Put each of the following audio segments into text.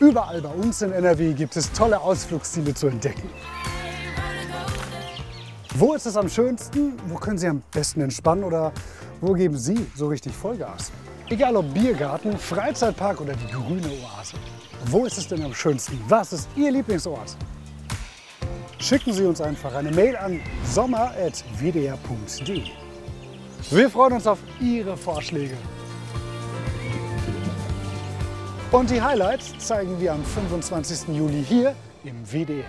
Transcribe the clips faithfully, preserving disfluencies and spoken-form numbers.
Überall bei uns in N R W gibt es tolle Ausflugsziele zu entdecken. Wo ist es am schönsten? Wo können Sie am besten entspannen? Oder wo geben Sie so richtig Vollgas? Egal ob Biergarten, Freizeitpark oder die grüne Oase. Wo ist es denn am schönsten? Was ist Ihr Lieblingsort? Schicken Sie uns einfach eine Mail an sommer at w d r punkt d e. Wir freuen uns auf Ihre Vorschläge. Und die Highlights zeigen wir am fünfundzwanzigsten Juli hier im W D R.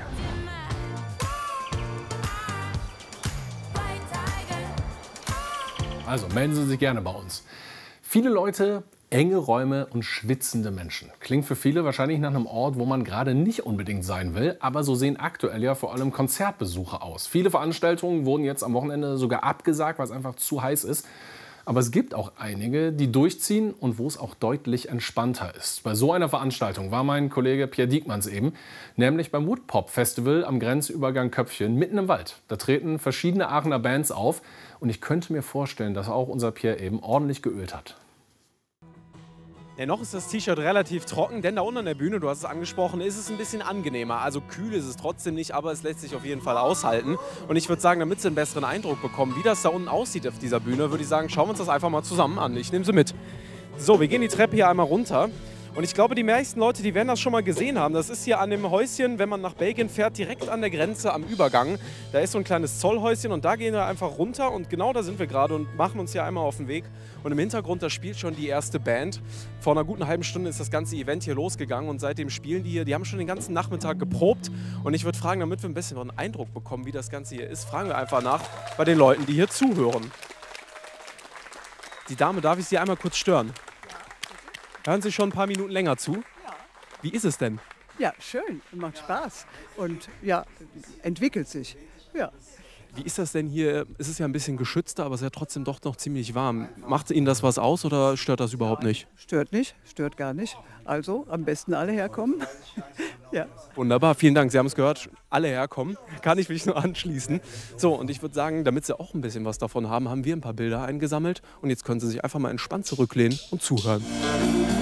Also melden Sie sich gerne bei uns. Viele Leute, enge Räume und schwitzende Menschen. Klingt für viele wahrscheinlich nach einem Ort, wo man gerade nicht unbedingt sein will. Aber so sehen aktuell ja vor allem Konzertbesuche aus. Viele Veranstaltungen wurden jetzt am Wochenende sogar abgesagt, weil es einfach zu heiß ist. Aber es gibt auch einige, die durchziehen und wo es auch deutlich entspannter ist. Bei so einer Veranstaltung war mein Kollege Pierre Diekmanns eben, nämlich beim Woodpop Festival am Grenzübergang Köpfchen mitten im Wald. Da treten verschiedene Aachener Bands auf und ich könnte mir vorstellen, dass auch unser Pierre eben ordentlich geölt hat. Ja, noch ist das T-Shirt relativ trocken, denn da unten an der Bühne, du hast es angesprochen, ist es ein bisschen angenehmer. Also kühl ist es trotzdem nicht, aber es lässt sich auf jeden Fall aushalten. Und ich würde sagen, damit Sie einen besseren Eindruck bekommen, wie das da unten aussieht auf dieser Bühne, würde ich sagen, schauen wir uns das einfach mal zusammen an. Ich nehme Sie mit. So, wir gehen die Treppe hier einmal runter. Und ich glaube, die meisten Leute, die werden das schon mal gesehen haben. Das ist hier an dem Häuschen, wenn man nach Belgien fährt, direkt an der Grenze am Übergang. Da ist so ein kleines Zollhäuschen und da gehen wir einfach runter. Und genau da sind wir gerade und machen uns hier einmal auf den Weg. Und im Hintergrund, da spielt schon die erste Band. Vor einer guten halben Stunde ist das ganze Event hier losgegangen und seitdem spielen die hier. Die haben schon den ganzen Nachmittag geprobt. Und ich würde fragen, damit wir ein bisschen einen Eindruck bekommen, wie das Ganze hier ist, fragen wir einfach nach bei den Leuten, die hier zuhören. Die Dame, darf ich Sie einmal kurz stören? Hören Sie schon ein paar Minuten länger zu? Ja. Wie ist es denn? Ja, schön, macht Spaß und ja, entwickelt sich. Ja. Wie ist das denn hier? Es ist ja ein bisschen geschützter, aber es ist ja trotzdem doch noch ziemlich warm. Macht Ihnen das was aus oder stört das überhaupt nicht? Stört nicht, stört gar nicht. Also am besten alle herkommen. Ja. Wunderbar, vielen Dank. Sie haben es gehört, alle herkommen. Kann ich mich nur anschließen. So, und ich würde sagen, damit Sie auch ein bisschen was davon haben, haben wir ein paar Bilder eingesammelt. Und jetzt können Sie sich einfach mal entspannt zurücklehnen und zuhören.